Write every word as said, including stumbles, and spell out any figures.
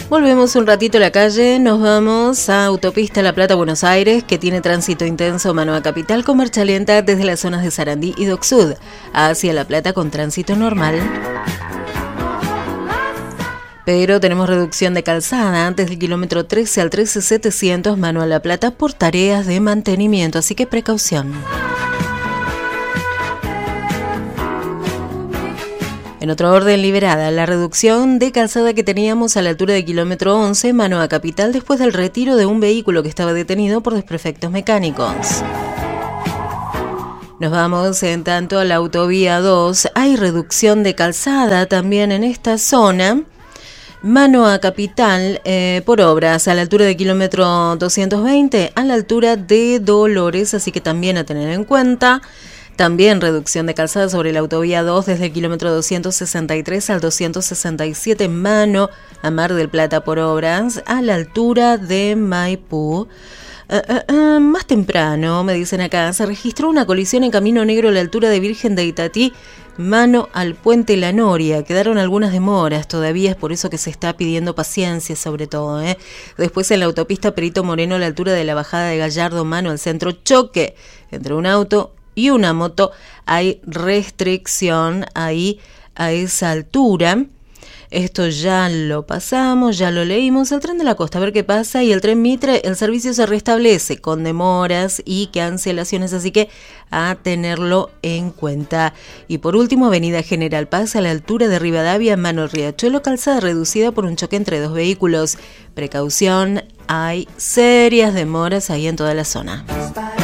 Volvemos un ratito a la calle, nos vamos a Autopista La Plata, Buenos Aires, que tiene tránsito intenso mano a Capital con marcha lenta desde las zonas de Sarandí y Dock Sud, hacia La Plata con tránsito normal. Pero tenemos reducción de calzada antes del kilómetro trece al trece setecientos mano a La Plata por tareas de mantenimiento, así que precaución. En otro orden, liberada la reducción de calzada que teníamos a la altura del kilómetro once, mano a Capital, después del retiro de un vehículo que estaba detenido por desperfectos mecánicos. Nos vamos en tanto a la autovía dos. Hay reducción de calzada también en esta zona. Mano a Capital eh, por obras a la altura del kilómetro doscientos veinte, a la altura de Dolores, así que también a tener en cuenta. También reducción de calzada sobre la autovía dos desde el kilómetro doscientos sesenta y tres al doscientos sesenta y siete, mano a Mar del Plata por obras, a la altura de Maipú. Uh, uh, uh, más temprano, me dicen acá, se registró una colisión en Camino Negro a la altura de Virgen de Itatí, mano al Puente La Noria. Quedaron algunas demoras todavía, es por eso que se está pidiendo paciencia sobre todo, ¿eh? Después en la autopista Perito Moreno a la altura de la bajada de Gallardo, mano al centro, choque entre un auto y una moto. Hay restricción ahí a esa altura. Esto ya lo pasamos, ya lo leímos. El tren de la costa, a ver qué pasa. Y el tren Mitre, el servicio se restablece con demoras y cancelaciones, así que a tenerlo en cuenta. Y por último, avenida General Paz a la altura de Rivadavia, mano al Riachuelo, calzada reducida por un choque entre dos vehículos. Precaución, hay serias demoras ahí en toda la zona.